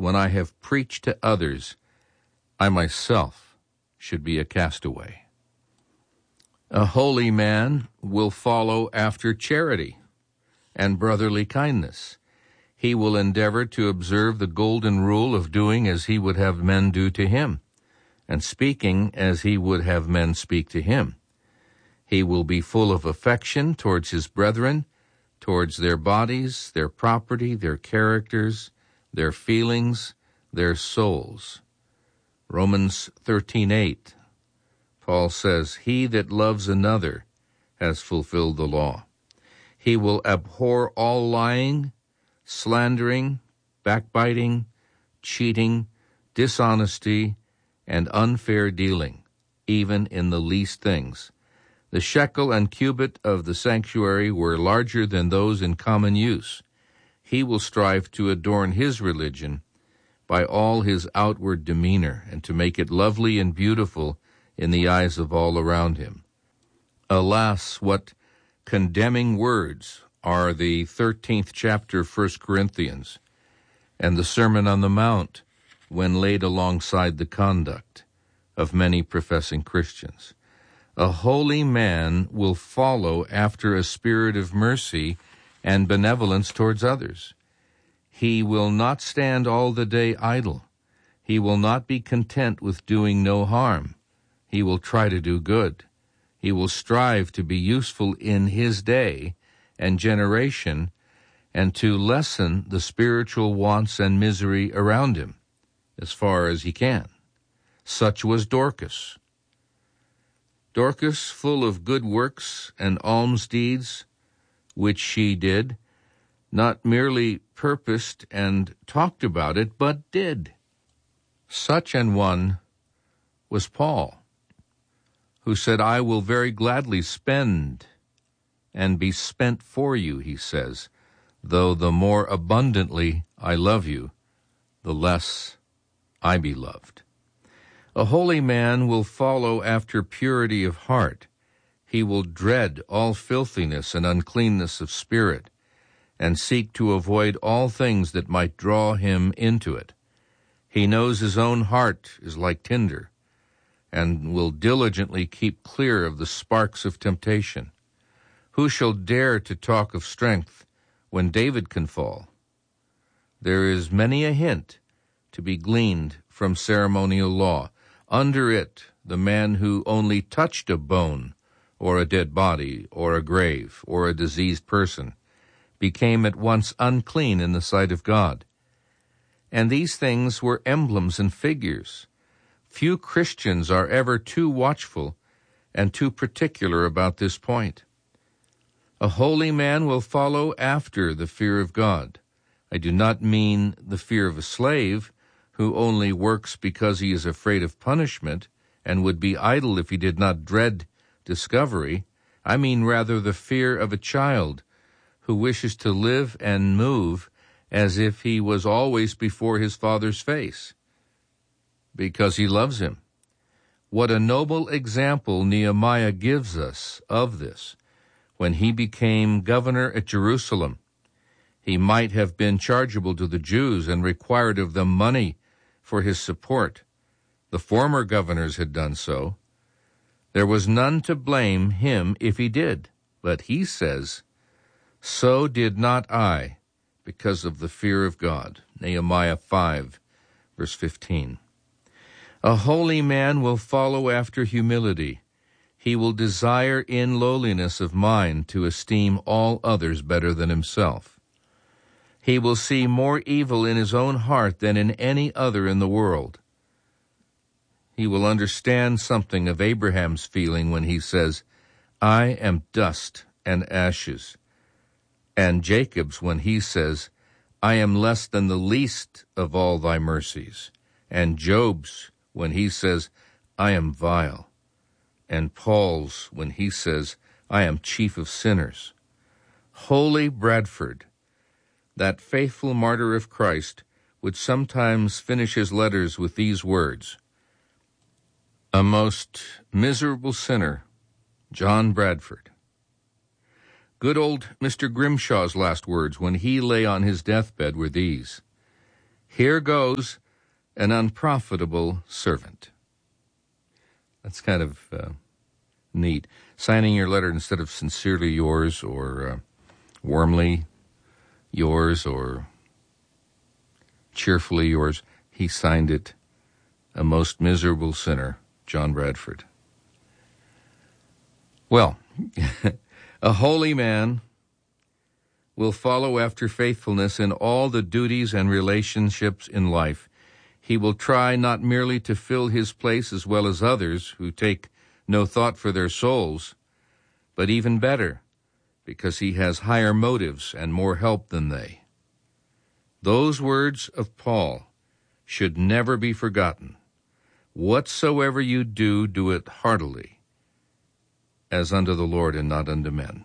when I have preached to others, I myself should be a castaway. A holy man will follow after charity and brotherly kindness. He will endeavor to observe the golden rule of doing as he would have men do to him, and speaking as he would have men speak to him. He will be full of affection towards his brethren, towards their bodies, their property, their characters, their feelings, their souls. Romans 13:8, Paul says, "He that loves another has fulfilled the law." He will abhor all lying, slandering, backbiting, cheating, dishonesty, and unfair dealing, even in the least things. The shekel and cubit of the sanctuary were larger than those in common use. He will strive to adorn his religion by all his outward demeanor and to make it lovely and beautiful in the eyes of all around him. Alas, what condemning words are the 13th chapter of 1 Corinthians and the Sermon on the Mount when laid alongside the conduct of many professing Christians. A holy man will follow after a spirit of mercy and benevolence towards others. He will not stand all the day idle. He will not be content with doing no harm. He will try to do good. He will strive to be useful in his day and generation and to lessen the spiritual wants and misery around him as far as he can. Such was Dorcas. Dorcas, full of good works and alms deeds, which she did, not merely purposed and talked about it, but did. Such an one was Paul, who said, "I will very gladly spend and be spent for you," he says, "though the more abundantly I love you, the less I be loved." A holy man will follow after purity of heart. He will dread all filthiness and uncleanness of spirit, and seek to avoid all things that might draw him into it. He knows his own heart is like tinder, and will diligently keep clear of the sparks of temptation. Who shall dare to talk of strength when David can fall? There is many a hint to be gleaned from ceremonial law. Under it, the man who only touched a bone or a dead body or a grave or a diseased person became at once unclean in the sight of God. And these things were emblems and figures. Few Christians are ever too watchful and too particular about this point. A holy man will follow after the fear of God. I do not mean the fear of a slave who only works because he is afraid of punishment and would be idle if he did not dread discovery. I mean rather the fear of a child who wishes to live and move as if he was always before his father's face, because he loves him. What a noble example Nehemiah gives us of this. When he became governor at Jerusalem, he might have been chargeable to the Jews and required of them money for his support. The former governors had done so. There was none to blame him if he did. But he says, "So did not I, because of the fear of God." Nehemiah 5, verse 15. A holy man will follow after humility. He will desire in lowliness of mind to esteem all others better than himself. He will see more evil in his own heart than in any other in the world. He will understand something of Abraham's feeling when he says, "I am dust and ashes," and Jacob's when he says, "I am less than the least of all thy mercies," and Job's when he says, "I am vile," and Paul's when he says, "I am chief of sinners." Holy Bradford, that faithful martyr of Christ, would sometimes finish his letters with these words, "A most miserable sinner, John Bradford." Good old Mr. Grimshaw's last words when he lay on his deathbed were these, Here goes an unprofitable servant. That's kind of neat. Signing your letter instead of sincerely yours or warmly yours or cheerfully yours. He signed it, a most miserable sinner, John Bradford. Well, a holy man will follow after faithfulness in all the duties and relationships in life. He will try not merely to fill his place as well as others who take no thought for their souls, but even better, because he has higher motives and more help than they. Those words of Paul should never be forgotten. Whatsoever you do, do it heartily, as unto the Lord and not unto men.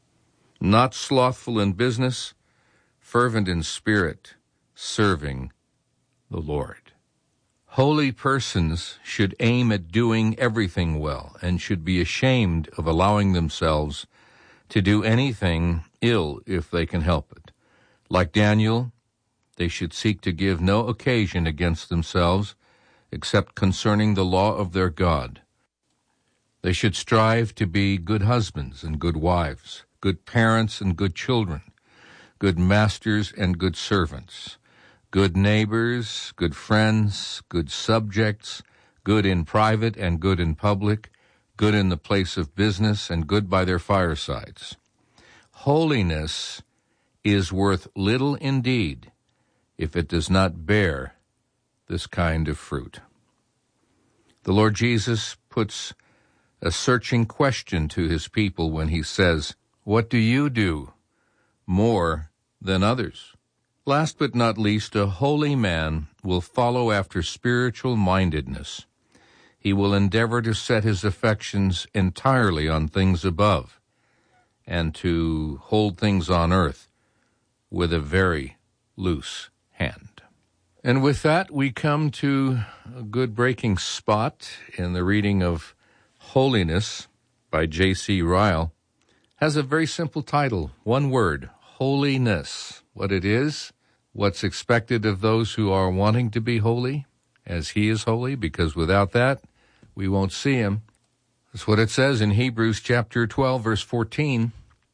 Not slothful in business, fervent in spirit, serving the Lord. Holy persons should aim at doing everything well and should be ashamed of allowing themselves to do anything ill if they can help it. Like Daniel, they should seek to give no occasion against themselves except concerning the law of their God. They should strive to be good husbands and good wives, good parents and good children, good masters and good servants, good neighbors, good friends, good subjects, good in private and good in public, good in the place of business and good by their firesides. Holiness is worth little indeed if it does not bear this kind of fruit. The Lord Jesus puts a searching question to his people when he says, "What do you do more than others?" Last but not least, a holy man will follow after spiritual mindedness. He will endeavor to set his affections entirely on things above and to hold things on earth with a very loose hand. And with that, we come to a good breaking spot in the reading of Holiness by J.C. Ryle. Has a very simple title, one word, holiness. What it is, what's expected of those who are wanting to be holy, as he is holy, because without that, we won't see him. That's what it says in Hebrews chapter 12, verse 14.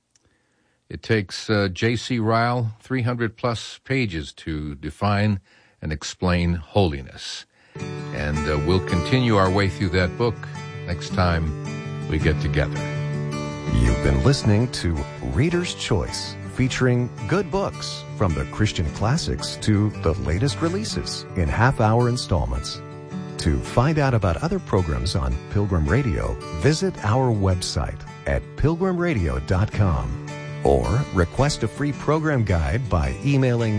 It takes J.C. Ryle 300-plus pages to define and explain holiness. And we'll continue our way through that book next time we get together. You've been listening to Reader's Choice, featuring good books from the Christian classics to the latest releases in half-hour installments. To find out about other programs on Pilgrim Radio, visit our website at pilgrimradio.com or request a free program guide by emailing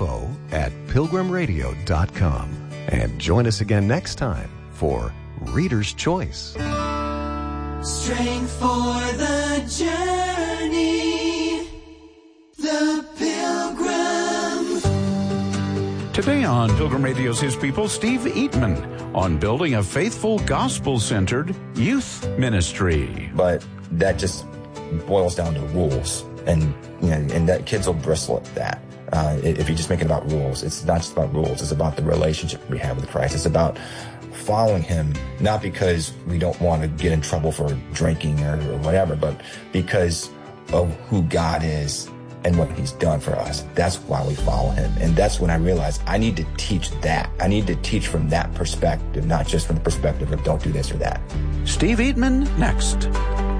info@pilgrimradio.com. And join us again next time for Reader's Choice. Strength for the journey, the Pilgrim. Today on Pilgrim Radio's His People, Steve Eatman on building a faithful, gospel-centered youth ministry. But that just boils down to rules, and that kids will bristle at that. If you just make it about rules, it's not just about rules. It's about the relationship we have with Christ. It's about following him, not because we don't want to get in trouble for drinking or whatever, but because of who God is and what he's done for us. That's why we follow him. And that's when I realized I need to teach that. I need to teach from that perspective, not just from the perspective of don't do this or that. Steve Eatman next.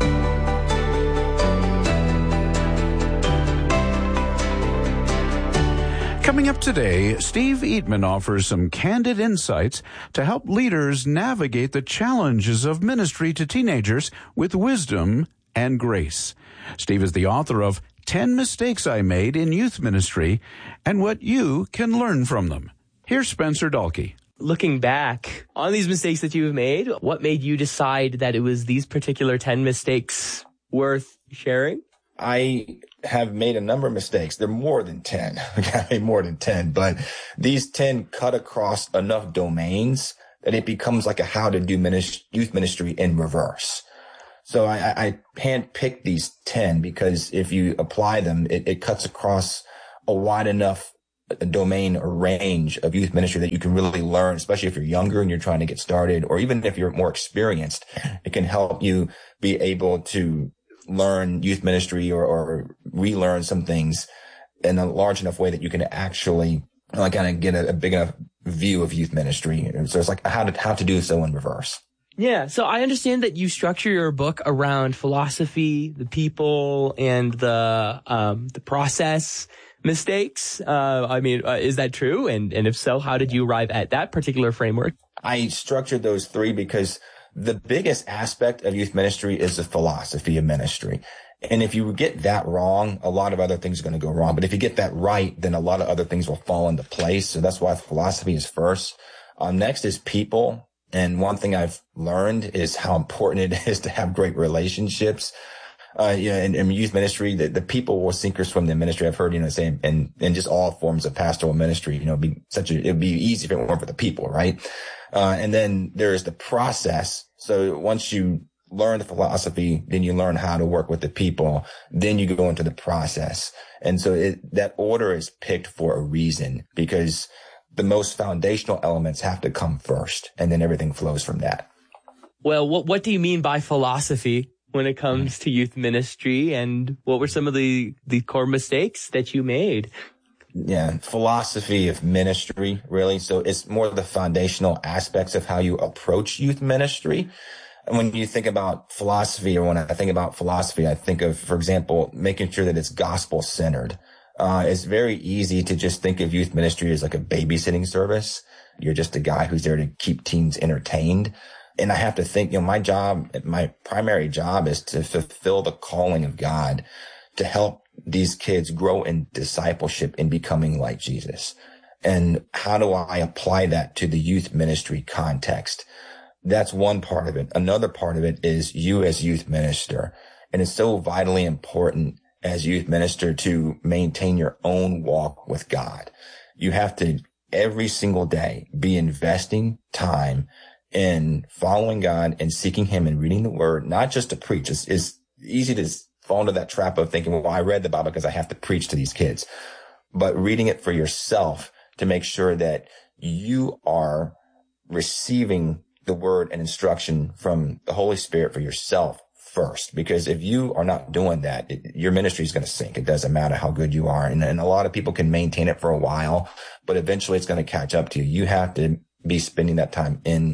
Coming up today, Steve Eatman offers some candid insights to help leaders navigate the challenges of ministry to teenagers with wisdom and grace. Steve is the author of 10 Mistakes I Made in Youth Ministry and What You Can Learn from Them. Here's Spencer Dalkey. Looking back on these mistakes that you've made, what made you decide that it was these particular 10 mistakes worth sharing? I have made a number of mistakes. They're more than 10. I made more than 10, but these 10 cut across enough domains that it becomes like a how to do youth ministry in reverse. So I handpicked these 10 because if you apply them, it cuts across a wide enough a domain or range of youth ministry that you can really learn, especially if you're younger and you're trying to get started, or even if you're more experienced. It can help you be able to learn youth ministry or relearn some things in a large enough way that you can actually kind of get a big enough view of youth ministry. So it's like how to do so in reverse. Yeah. So I understand that you structure your book around philosophy, the people, and the process mistakes. Is that true? And if so, how did you arrive at that particular framework? I structured those three because the biggest aspect of youth ministry is the philosophy of ministry. And if you get that wrong, a lot of other things are going to go wrong. But if you get that right, then a lot of other things will fall into place. So that's why philosophy is first. Next is people. And one thing I've learned is how important it is to have great relationships. In youth ministry, the people will sink or swim the ministry. I've heard, saying, and just all forms of pastoral ministry, it'd be easy if it weren't for the people, right? And then there's the process. So once you learn the philosophy, then you learn how to work with the people, then you go into the process. And so that order is picked for a reason, because the most foundational elements have to come first, and then everything flows from that. Well, what do you mean by philosophy when it comes to youth ministry, and what were some of the core mistakes that you made? Yeah, philosophy of ministry, really. So it's more the foundational aspects of how you approach youth ministry. And when you think about philosophy, or when I think about philosophy, I think of, for example, making sure that it's gospel centered. It's very easy to just think of youth ministry as like a babysitting service. You're just a guy who's there to keep teens entertained. And I have to think, my primary job is to fulfill the calling of God to help these kids grow in discipleship and becoming like Jesus. And how do I apply that to the youth ministry context? That's one part of it. Another part of it is you as youth minister. And it's so vitally important as youth minister to maintain your own walk with God. You have to every single day be investing time in following God and seeking him and reading the word, not just to preach. It's easy to fall into that trap of thinking, well, I read the Bible because I have to preach to these kids, but reading it for yourself to make sure that you are receiving the word and instruction from the Holy Spirit for yourself first. Because if you are not doing that, your ministry is going to sink. It doesn't matter how good you are. And a lot of people can maintain it for a while, but eventually it's going to catch up to you. You have to be spending that time in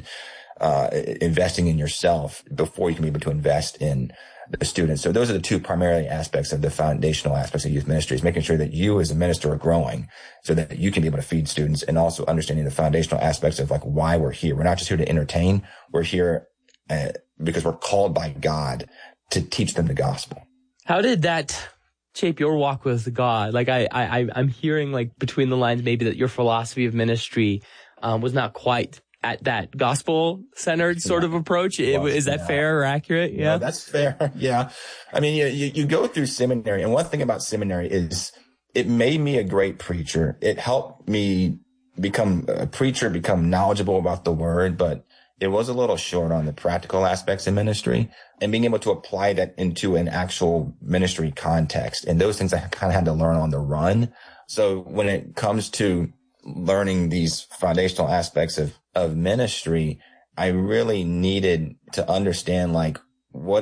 investing in yourself before you can be able to invest in the students. So those are the two primary aspects of the foundational aspects of youth ministry, is making sure that you as a minister are growing so that you can be able to feed students, and also understanding the foundational aspects of like why we're here. We're not just here to entertain. We're here because we're called by God to teach them the gospel. How did that shape your walk with God? Like I'm hearing like between the lines maybe that your philosophy of ministry was not quite at that gospel-centered sort of approach. Is that fair or accurate? Yeah, no, that's fair. Yeah. I mean, you go through seminary, and one thing about seminary is it made me a great preacher. It helped me become a preacher, become knowledgeable about the word, but it was a little short on the practical aspects of ministry and being able to apply that into an actual ministry context. And those things I kind of had to learn on the run. So when it comes to learning these foundational aspects of ministry, I really needed to understand like what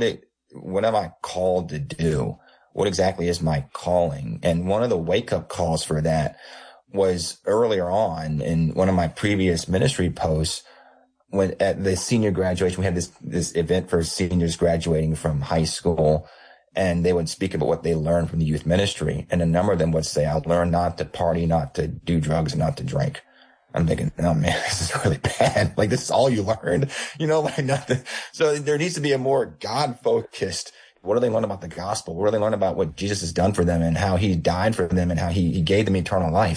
am I called to do? What exactly is my calling? And one of the wake up calls for that was earlier on in one of my previous ministry posts. When at the senior graduation, we had this event for seniors graduating from high school, and they would speak about what they learned from the youth ministry. And a number of them would say, I learned not to party, not to do drugs, and not to drink. I'm thinking, oh man, this is really bad. Like, this is all you learned, like nothing. So there needs to be a more God focused. What do they learn about the gospel? What do they learn about what Jesus has done for them and how he died for them and how he gave them eternal life?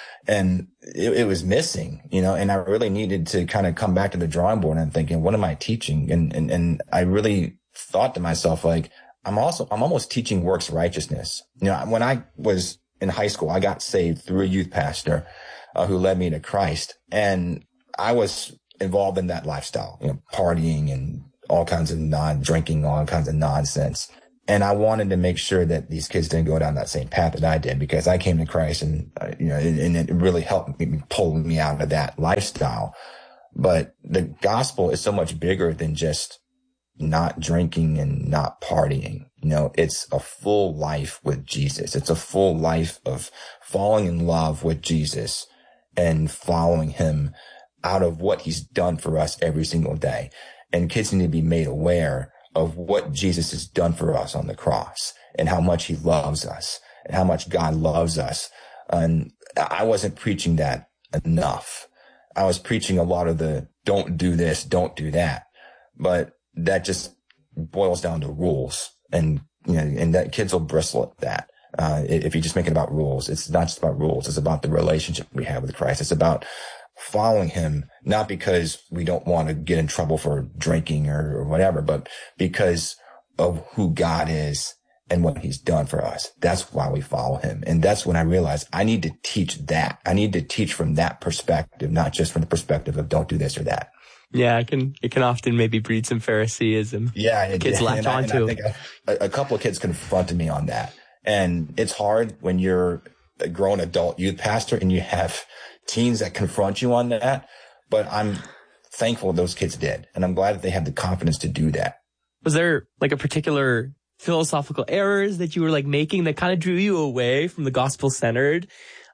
And it was missing, and I really needed to kind of come back to the drawing board and thinking, what am I teaching? And I really thought to myself, like, I'm almost teaching works righteousness. When I was in high school, I got saved through a youth pastor who led me to Christ. And I was involved in that lifestyle, partying and all kinds of drinking, all kinds of nonsense. And I wanted to make sure that these kids didn't go down that same path that I did, because I came to Christ and, and it really helped me, pull me out of that lifestyle. But the gospel is so much bigger than just not drinking and not partying. It's a full life with Jesus. It's a full life of falling in love with Jesus and following him out of what he's done for us every single day. And kids need to be made aware of what Jesus has done for us on the cross and how much he loves us and how much God loves us. And I wasn't preaching that enough. I was preaching a lot of the don't do this, don't do that. But that just boils down to rules. And, and that kids will bristle at that. If you just make it about rules, it's not just about rules. It's about the relationship we have with Christ. It's about following him, not because we don't want to get in trouble for drinking or whatever, but because of who God is and what he's done for us. That's why we follow him. And that's when I realized I need to teach that. I need to teach from that perspective, not just from the perspective of don't do this or that. Yeah, it can often maybe breed some Phariseeism. Yeah, kids latch onto. I think a couple of kids confronted me on that. And it's hard when you're a grown adult youth pastor and you have teens that confront you on that. But I'm thankful those kids did. And I'm glad that they had the confidence to do that. Was there like a particular philosophical errors that you were like making that kind of drew you away from the gospel-centered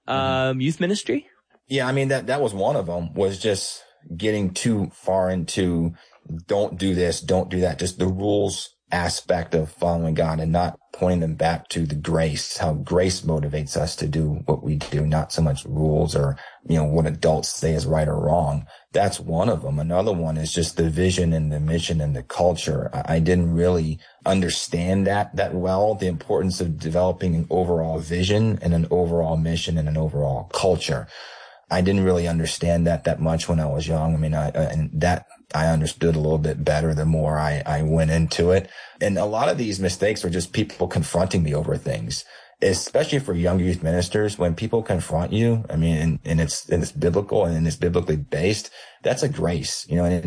youth ministry? Yeah, I mean, that was one of them, was just getting too far into don't do this, don't do that, just the rules aspect of following God and not pointing them back to the grace, how grace motivates us to do what we do, not so much rules or, what adults say is right or wrong. That's one of them. Another one is just the vision and the mission and the culture. I didn't really understand that well, the importance of developing an overall vision and an overall mission and an overall culture. I didn't really understand that much when I was young. I mean, I understood a little bit better the more I went into it. And a lot of these mistakes were just people confronting me over things, especially for young youth ministers. When people confront you, I mean, and it's biblical and it's biblically based, that's a grace,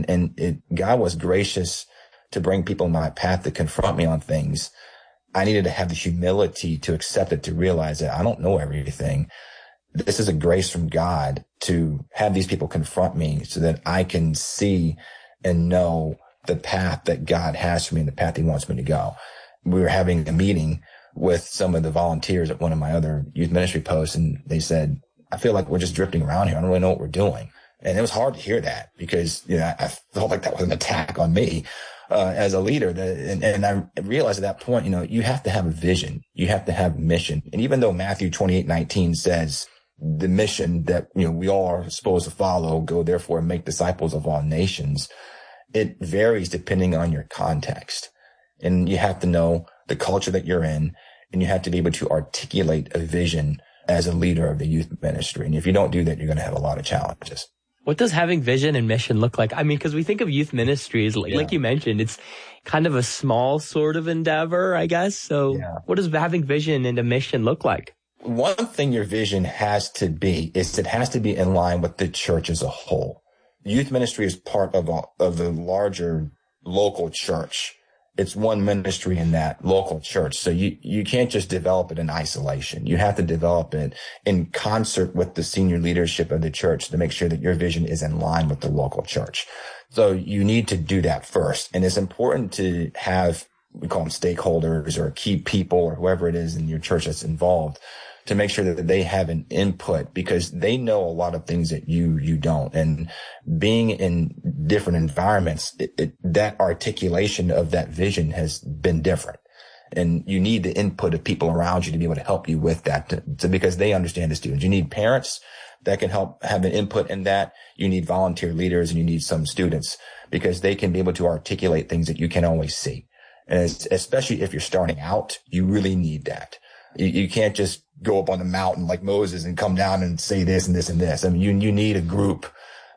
God was gracious to bring people in my path to confront me on things. I needed to have the humility to accept it, to realize that I don't know everything. This is a grace from God to have these people confront me so that I can see and know the path that God has for me and the path he wants me to go. We were having a meeting with some of the volunteers at one of my other youth ministry posts, and they said, I feel like we're just drifting around here. I don't really know what we're doing. And it was hard to hear that because, I felt like that was an attack on me as a leader. And I realized at that point, you have to have a vision. You have to have a mission. And even though Matthew 28:19 says, the mission that, we all are supposed to follow, go therefore and make disciples of all nations, it varies depending on your context. And you have to know the culture that you're in, and you have to be able to articulate a vision as a leader of the youth ministry. And if you don't do that, you're going to have a lot of challenges. What does having vision and mission look like? I mean, because we think of youth ministries, like you mentioned, it's kind of a small sort of endeavor, I guess. So What does having vision and a mission look like? One thing your vision has to be is it has to be in line with the church as a whole. Youth ministry is part of the larger local church. It's one ministry in that local church. So you can't just develop it in isolation. You have to develop it in concert with the senior leadership of the church to make sure that your vision is in line with the local church. So you need to do that first. And it's important to have, we call them stakeholders or key people or whoever it is in your church that's involved, to make sure that they have an input, because they know a lot of things that you don't. And being in different environments, that articulation of that vision has been different. And you need the input of people around you to be able to help you with that, because they understand the students. You need parents that can help have an input in that. You need volunteer leaders, and you need some students, because they can be able to articulate things that you can't always see. And especially if you're starting out, you really need that. You can't just go up on the mountain like Moses and come down and say this and this and this. I mean, you need a group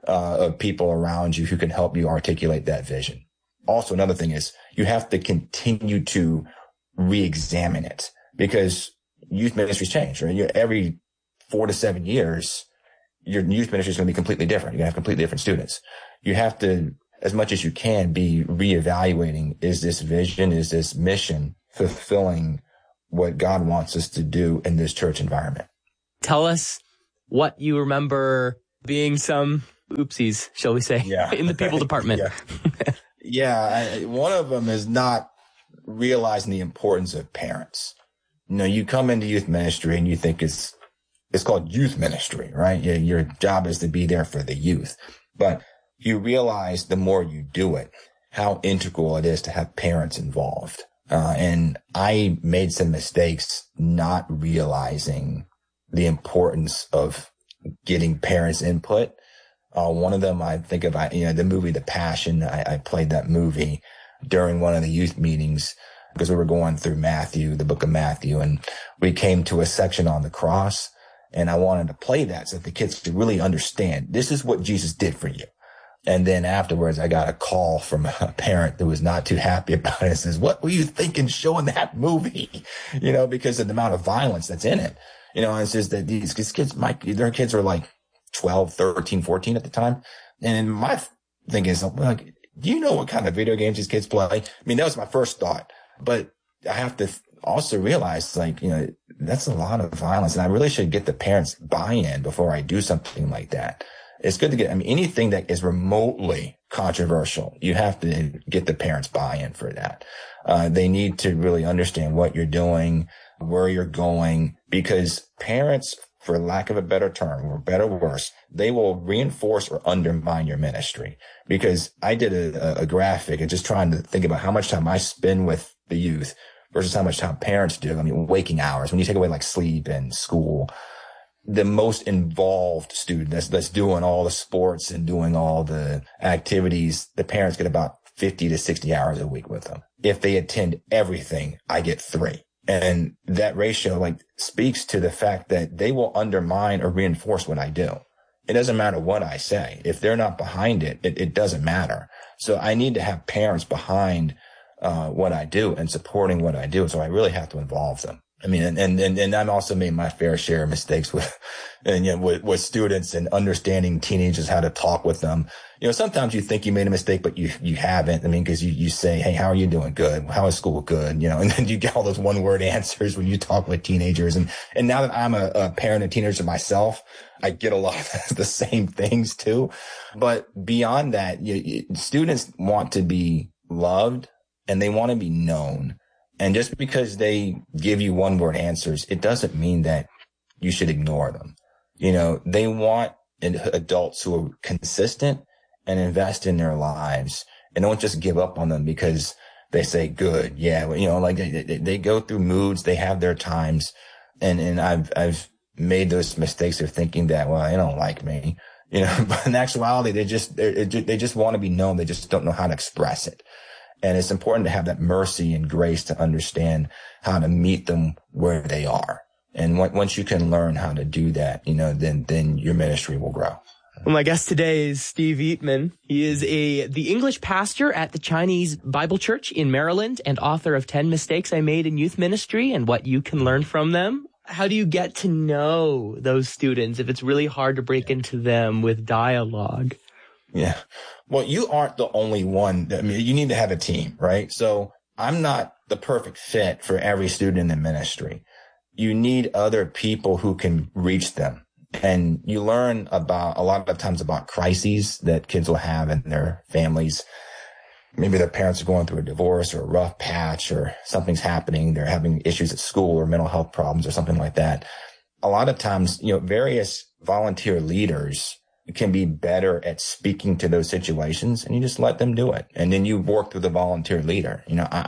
of people around you who can help you articulate that vision. Also, another thing is you have to continue to re-examine it, because youth ministries change, right? Every 4 to 7 years, your youth ministry is going to be completely different. You're going to have completely different students. You have to, as much as you can, be reevaluating, is this vision, is this mission fulfilling what God wants us to do in this church environment. Tell us what you remember being some oopsies, shall we say, in the people department. One of them is not realizing the importance of parents. You come into youth ministry and you think it's called youth ministry, right? Your job is to be there for the youth. But you realize the more you do it, how integral it is to have parents involved. And I made some mistakes not realizing the importance of getting parents' input. One of them, I think of, the movie The Passion. I played that movie during one of the youth meetings because we were going through Matthew, the book of Matthew, and we came to a section on the cross, and I wanted to play that so that the kids could really understand this is what Jesus did for you. And then afterwards, I got a call from a parent who was not too happy about it and says, what were you thinking showing that movie? Because of the amount of violence that's in it. And it's just that these kids, their kids are like 12, 13, 14 at the time. And my thing is, like, do you know what kind of video games these kids play? I mean, that was my first thought. But I have to also realize, that's a lot of violence. And I really should get the parents' buy-in before I do something like that. It's good to get, anything that is remotely controversial, you have to get the parents' buy-in for that. They need to really understand what you're doing, where you're going, because parents, for lack of a better term, or better or worse, they will reinforce or undermine your ministry. Because I did a graphic and just trying to think about how much time I spend with the youth versus how much time parents do. Waking hours, when you take away like sleep and school, the most involved student that's doing all the sports and doing all the activities, the parents get about 50 to 60 hours a week with them. If they attend everything, I get 3. And that ratio speaks to the fact that they will undermine or reinforce what I do. It doesn't matter what I say. If they're not behind it, it doesn't matter. So I need to have parents behind what I do and supporting what I do. So I really have to involve them. And I've also made my fair share of mistakes with students and understanding teenagers, how to talk with them. Sometimes you think you made a mistake, but you haven't. Because you say, hey, how are you doing? Good. How is school? Good. And then you get all those 1-word answers when you talk with teenagers. And now that I'm a parent of teenagers myself, I get a lot of the same things too. But beyond that, students want to be loved and they want to be known. And just because they give you 1-word answers, it doesn't mean that you should ignore them. They want adults who are consistent and invest in their lives and don't just give up on them because they say good. Yeah. They go through moods. They have their times. And I've made those mistakes of thinking that, well, they don't like me, but in actuality, they just want to be known. They just don't know how to express it. And it's important to have that mercy and grace to understand how to meet them where they are. And once you can learn how to do that, then your ministry will grow. Well, my guest today is Steve Eatman. He is the English pastor at the Chinese Bible Church in Maryland and author of 10 Mistakes I Made in Youth Ministry and What You Can Learn from Them. How do you get to know those students if it's really hard to break into them with dialogue? Yeah. Well, you aren't the only one. You need to have a team, right? So I'm not the perfect fit for every student in the ministry. You need other people who can reach them. And you learn a lot of times about crises that kids will have in their families. Maybe their parents are going through a divorce or a rough patch or something's happening. They're having issues at school or mental health problems or something like that. A lot of times, various volunteer leaders can be better at speaking to those situations, and you just let them do it. And then you work through the volunteer leader.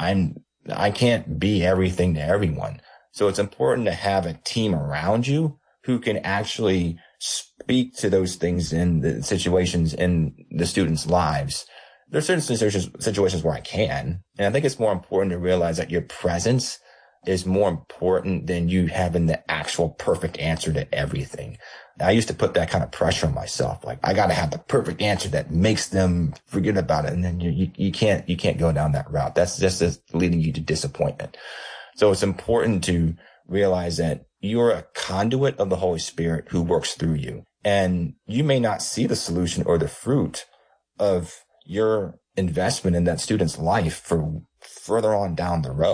I can't be everything to everyone. So it's important to have a team around you who can actually speak to those things in the situations in the students' lives. There's certain situations where I can. And I think it's more important to realize that your presence is more important than you having the actual perfect answer to everything. I used to put that kind of pressure on myself. I got to have the perfect answer that makes them forget about it. And then you can't go down that route. That's just leading you to disappointment. So it's important to realize that you're a conduit of the Holy Spirit who works through you. And you may not see the solution or the fruit of your investment in that student's life for further on down the road.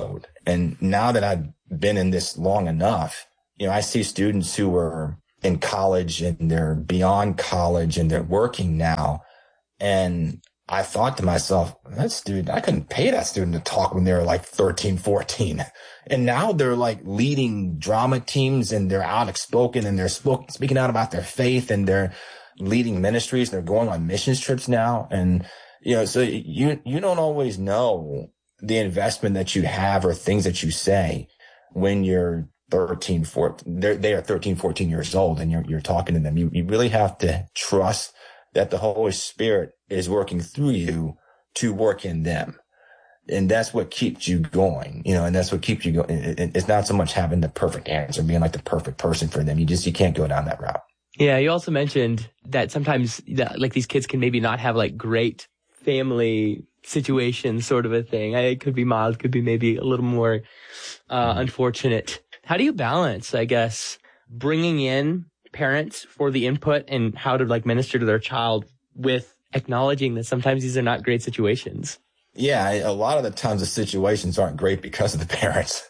And now that I've been in this long enough, I see students who were in college and they're beyond college and they're working now. And I thought to myself, I couldn't pay that student to talk when they were like 13, 14. And now they're like leading drama teams and they're outspoken and they're speaking out about their faith and they're leading ministries. They're going on missions trips now. And, so you don't always know the investment that you have or things that you say when you're 13, 14, they are 13, 14 years old and you're talking to them. You really have to trust that the Holy Spirit is working through you to work in them. And that's what keeps you going, and that's what keeps you going. It's not so much having the perfect answer, being like the perfect person for them. You can't go down that route. Yeah. You also mentioned that sometimes like these kids can maybe not have like great family situation sort of a thing. It could be mild, could be maybe a little more, unfortunate. How do you balance, I guess, bringing in parents for the input and how to like minister to their child with acknowledging that sometimes these are not great situations? Yeah, a lot of the times the situations aren't great because of the parents.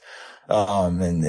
And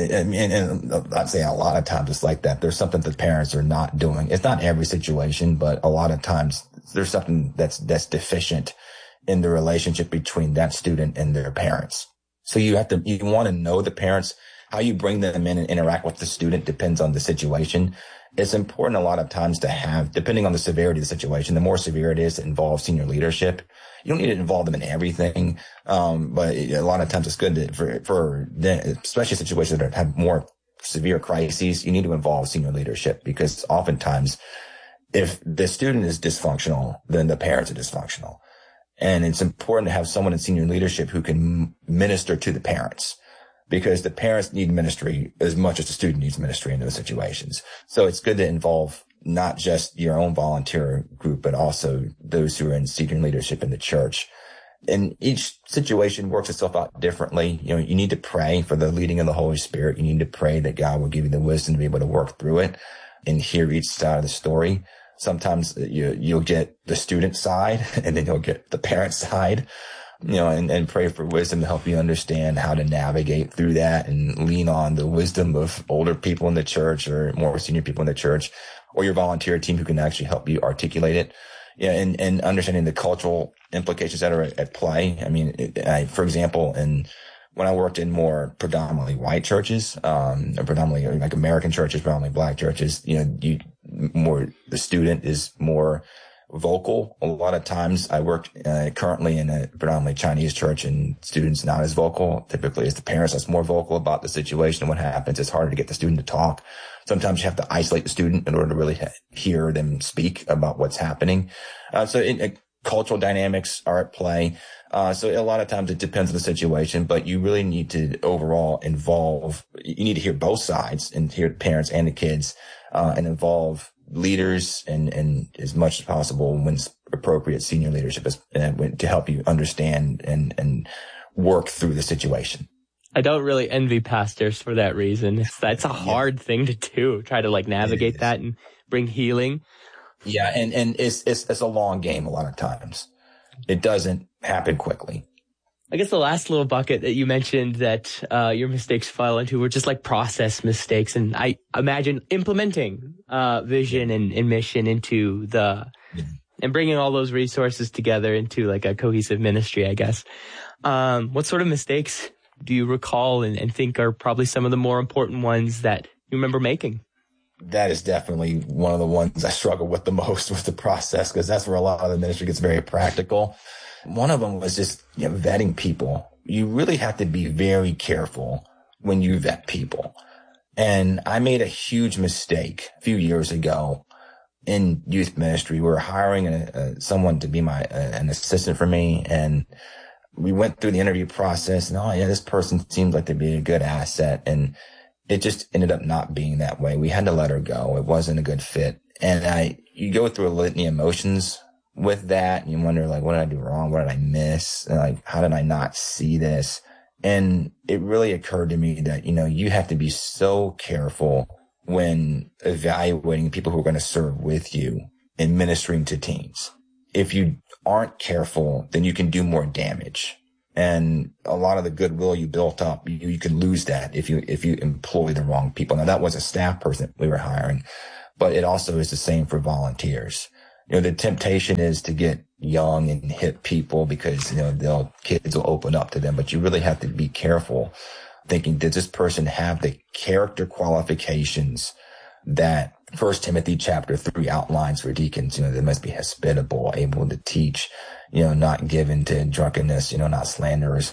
I'd say a lot of times it's like that. There's something the parents are not doing. It's not every situation, but a lot of times there's something that's deficient in the relationship between that student and their parents. So you want to know the parents. How you bring them in and interact with the student depends on the situation. It's important a lot of times to have, depending on the severity of the situation, the more severe it is, it involves senior leadership. You don't need to involve them in everything. But a lot of times it's good for especially situations that have more severe crises, you need to involve senior leadership because oftentimes if the student is dysfunctional, then the parents are dysfunctional. And it's important to have someone in senior leadership who can minister to the parents, because the parents need ministry as much as the student needs ministry in those situations. So it's good to involve not just your own volunteer group, but also those who are in senior leadership in the church. And each situation works itself out differently. You need to pray for the leading of the Holy Spirit. You need to pray that God will give you the wisdom to be able to work through it and hear each side of the story. Sometimes you'll get the student side and then you'll get the parent side. And pray for wisdom to help you understand how to navigate through that and lean on the wisdom of older people in the church or more senior people in the church or your volunteer team who can actually help you articulate it. Yeah. And understanding the cultural implications that are at play. I mean, for example, when I worked in more predominantly white churches, or predominantly like American churches, predominantly black churches, the student is more vocal. A lot of times I work currently in a predominantly Chinese church and students not as vocal. Typically it's the parents that's more vocal about the situation and what happens. It's harder to get the student to talk. Sometimes you have to isolate the student in order to really hear them speak about what's happening. Cultural dynamics are at play. So a lot of times it depends on the situation, but you really need to overall you need to hear both sides and hear the parents and the kids, and involve leaders and as much as possible when it's appropriate senior leadership to help you understand and work through the situation. I don't really envy pastors for that reason. That's a hard thing to do. Try to navigate that and bring healing. Yeah. And it's a long game a lot of times. It doesn't happen quickly. I guess the last little bucket that you mentioned that your mistakes fell into were just process mistakes. And I imagine implementing vision and mission into and bringing all those resources together into a cohesive ministry, I guess. What sort of mistakes do you recall and think are probably some of the more important ones that you remember making? That is definitely one of the ones I struggle with the most with the process, because that's where a lot of the ministry gets very practical. One of them was just vetting people. You really have to be very careful when you vet people. And I made a huge mistake a few years ago in youth ministry. We were hiring someone to be an assistant for me, and we went through the interview process, and this person seems like they'd be a good asset, and it just ended up not being that way. We had to let her go. It wasn't a good fit. And you go through a litany of emotions with that, and you wonder, what did I do wrong? What did I miss? And how did I not see this? And it really occurred to me that, you have to be so careful when evaluating people who are going to serve with you and ministering to teens. If you aren't careful, then you can do more damage. And a lot of the goodwill you built up, you can lose that if you employ the wrong people. Now, that was a staff person we were hiring, but it also is the same for volunteers. The temptation is to get young and hip people because, kids will open up to them, but you really have to be careful thinking, does this person have the character qualifications that 1 Timothy chapter 3 outlines for deacons? They must be hospitable, able to teach, not given to drunkenness, not slanderers.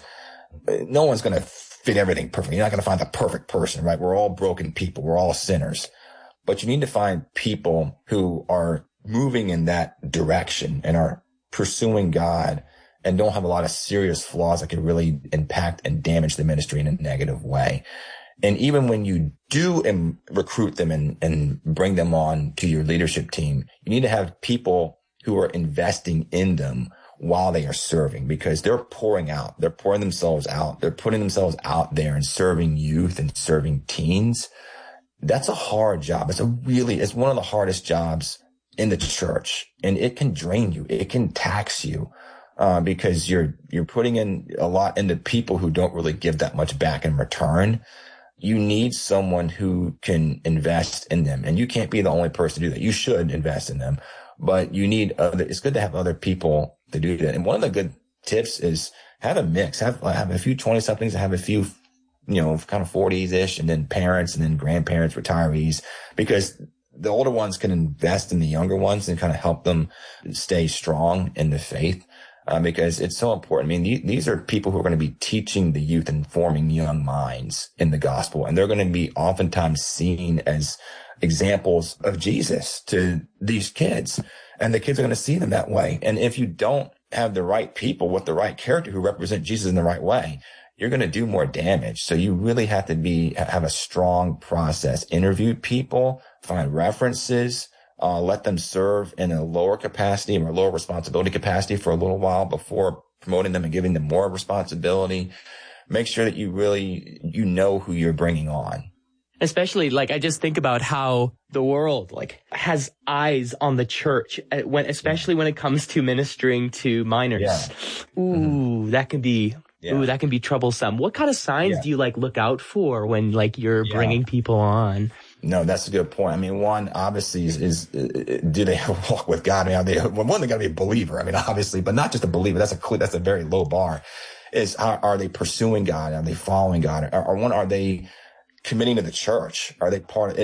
No one's going to fit everything perfectly. You're not going to find the perfect person, right? We're all broken people. We're all sinners. But you need to find people who are moving in that direction and are pursuing God and don't have a lot of serious flaws that could really impact and damage the ministry in a negative way. And even when you do recruit them and bring them on to your leadership team, you need to have people who are investing in them while they are serving, because they're pouring themselves out. They're putting themselves out there and serving youth and serving teens. That's a hard job. It's one of the hardest jobs in the church, and it can drain you. It can tax you, because you're putting in a lot into people who don't really give that much back in return. You need someone who can invest in them, and you can't be the only person to do that. You should invest in them, but it's good to have other people to do that. And one of the good tips is have a mix, have a few 20 somethings, have a few, kind of 40s ish, and then parents and then grandparents, retirees, because the older ones can invest in the younger ones and kind of help them stay strong in the faith. Because it's so important. I mean, these are people who are going to be teaching the youth and forming young minds in the gospel. And they're going to be oftentimes seen as examples of Jesus to these kids. And the kids are going to see them that way. And if you don't have the right people with the right character who represent Jesus in the right way, you're going to do more damage. So you really have to have a strong process. Interview people, find references, let them serve in a lower capacity or lower responsibility capacity for a little while before promoting them and giving them more responsibility. Make sure that you really, know who you're bringing on. Especially, I just think about how the world, has eyes on the church, especially when it comes to ministering to minors. Yeah. Ooh, that can be... Yeah. Ooh, that can be troublesome. What kind of signs do you look out for when you're bringing people on? No, that's a good point. I mean, one obviously is do they have a walk with God? I mean, one, they got to be a believer. I mean, obviously, but not just a believer. That's a very low bar. Are they pursuing God? Are they following God? Are they committing to the church? Are they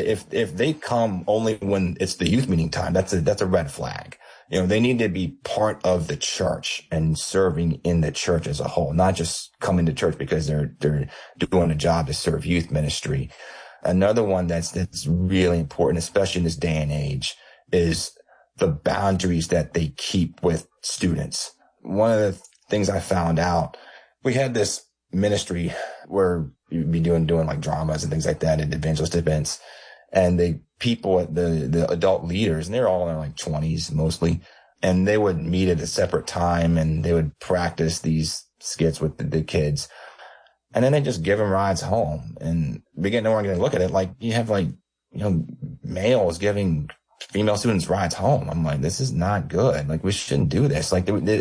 if they come only when it's the youth meeting time, that's a red flag. They need to be part of the church and serving in the church as a whole, not just coming to church because they're doing a job to serve youth ministry. Another one that's really important, especially in this day and age, is the boundaries that they keep with students. One of the things I found out, we had this ministry where you'd be doing dramas and things like that at evangelist events. And the people, the adult leaders, and they're all in their 20s mostly, and they would meet at a separate time and they would practice these skits with the kids. And then they just give them rides home and begin to look at it you have males giving female students rides home. I'm like, this is not good. We shouldn't do this.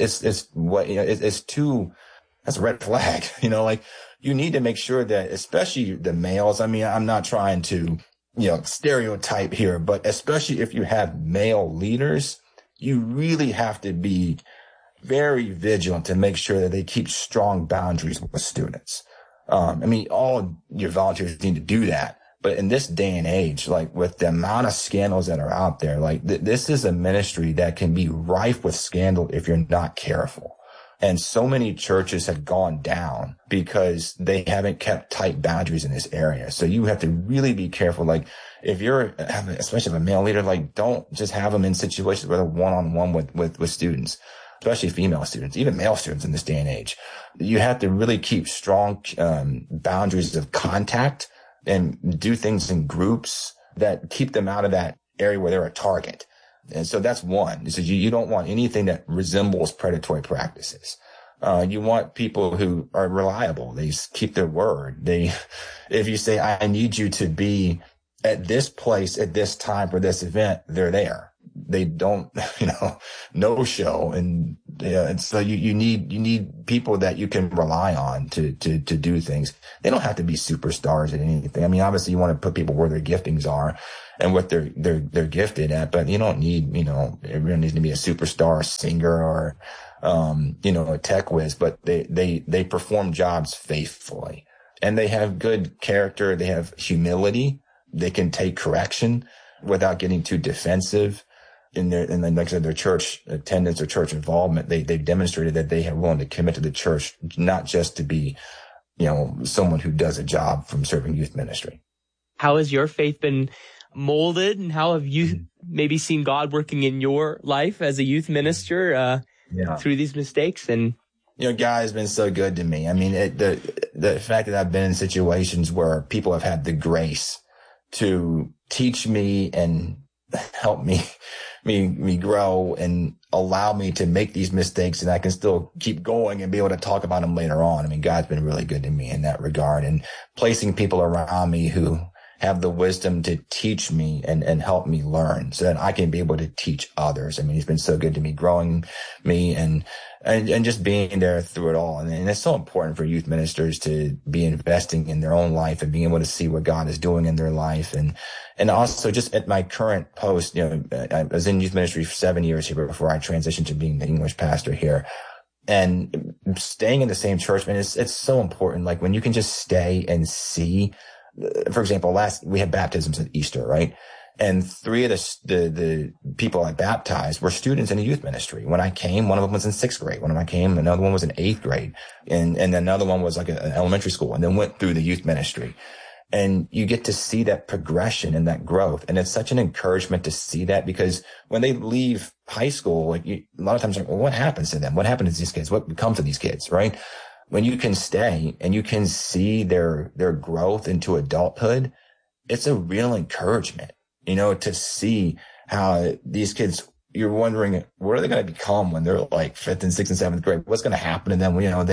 That's a red flag. You need to make sure that, especially the males. I mean, I'm not trying to, stereotype here, but especially if you have male leaders, you really have to be very vigilant to make sure that they keep strong boundaries with students. All your volunteers need to do that. But in this day and age, with the amount of scandals that are out there, this is a ministry that can be rife with scandal if you're not careful. And so many churches have gone down because they haven't kept tight boundaries in this area. So you have to really be careful. If you're especially a male leader, don't just have them in situations where they're one-on-one with students, especially female students, even male students in this day and age. You have to really keep strong boundaries of contact and do things in groups that keep them out of that area where they're a target. And so that's one. So you don't want anything that resembles predatory practices. You want people who are reliable. They keep their word. If you say, I need you to be at this place at this time for this event, they're there. They don't, no show and And so you need people that you can rely on to do things. They don't have to be superstars at anything. I mean, obviously you want to put people where their giftings are and what they're gifted at, but you don't need, everyone needs to be a superstar singer or, a tech whiz, but they perform jobs faithfully and they have good character. They have humility. They can take correction without getting too defensive. Their church attendance or church involvement, they've demonstrated that they are willing to commit to the church, not just to be, someone who does a job from serving youth ministry. How has your faith been molded, and how have you maybe seen God working in your life as a youth minister through these mistakes? And God has been so good to me. I mean, the fact that I've been in situations where people have had the grace to teach me and help me grow and allow me to make these mistakes, and I can still keep going and be able to talk about them later on. I mean, God's been really good to me in that regard, and placing people around me who have the wisdom to teach me and help me learn so that I can be able to teach others. I mean, he's been so good to me, growing me and just being there through it all. And it's so important for youth ministers to be investing in their own life and being able to see what God is doing in their life. And also just at my current post, I was in youth ministry for 7 years here before I transitioned to being the English pastor here. And staying in the same church, man, it's so important. Like when you can just stay and see, for example, we had baptisms at Easter, right? And 3 of the people I baptized were students in a youth ministry. When I came, one of them was in 6th grade. When I came, another one was in 8th grade. And another one was like an elementary school, and then went through the youth ministry. And you get to see that progression and that growth. And it's such an encouragement to see that, because when they leave high school, a lot of times, well, what happens to them? What happens to these kids? What becomes of these kids, right? When you can stay and you can see their growth into adulthood, it's a real encouragement, to see how these kids, you're wondering, what are they going to become when they're like 5th and 6th and 7th grade? What's going to happen to them?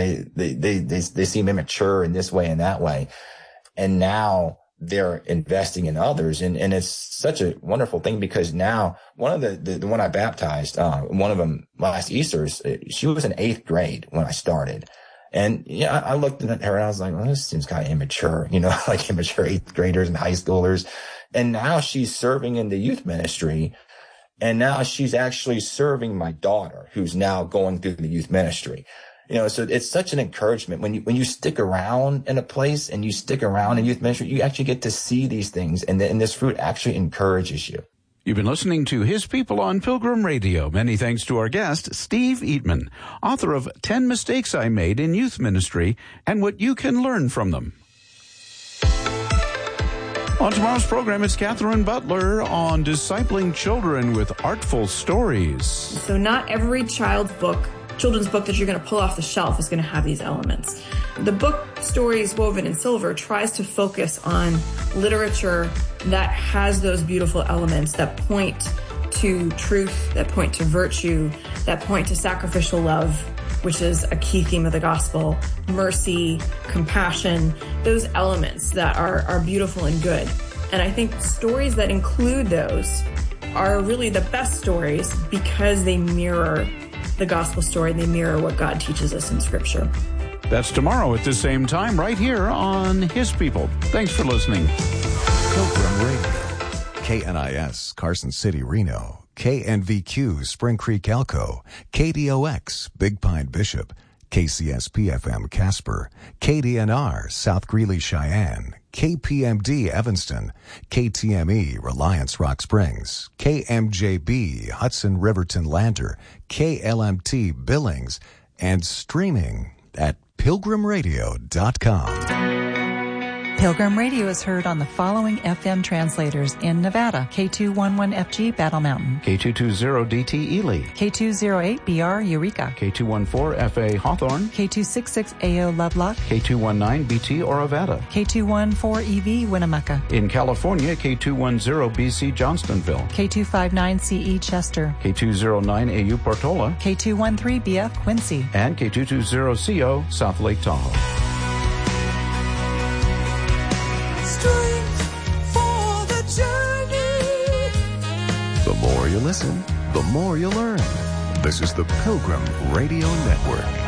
They seem immature in this way and that way. And now they're investing in others. And it's such a wonderful thing, because now one of the one I baptized, one of them last Easter's, she was in 8th grade when I started. And I looked at her and I was like, well, this seems kind of immature, like immature 8th graders and high schoolers. And now she's serving in the youth ministry. And now she's actually serving my daughter, who's now going through the youth ministry. So it's such an encouragement when you stick around in a place and you stick around in youth ministry, you actually get to see these things, and this fruit actually encourages you. You've been listening to His People on Pilgrim Radio. Many thanks to our guest, Steve Eatman, author of 10 Mistakes I Made in Youth Ministry and What You Can Learn from Them. On tomorrow's program, it's Catherine Butler on discipling children with artful stories. So not every children's book that you're going to pull off the shelf is going to have these elements. The book Stories Woven in Silver tries to focus on literature that has those beautiful elements that point to truth, that point to virtue, that point to sacrificial love, which is a key theme of the gospel, mercy, compassion, those elements that are beautiful and good. And I think stories that include those are really the best stories because they mirror the gospel story, and they mirror what God teaches us in Scripture. That's tomorrow at the same time, right here on His People. Thanks for listening. Pilgrim Radio, KNIS, Carson City, Reno, KNVQ, Spring Creek, Elko, KDOX, Big Pine, Bishop, KCSP-FM, Casper, KDNR, South Greeley, Cheyenne, KPMD, Evanston, KTME, Reliance, Rock Springs, KMJB, Hudson, Riverton, Lander, KLMT, Billings, and streaming at pilgrimradio.com. Pilgrim Radio is heard on the following FM translators in Nevada: K211FG Battle Mountain, K220DT Ely, K208BR Eureka, K214FA Hawthorne, K266AO Lovelock, K219BT Orovada, K214EV Winnemucca, in California, K210BC Johnstonville, K259CE Chester, K209AU Portola, K213BF Quincy, and K220CO South Lake Tahoe. The more you listen, the more you learn. This is the Pilgrim Radio Network.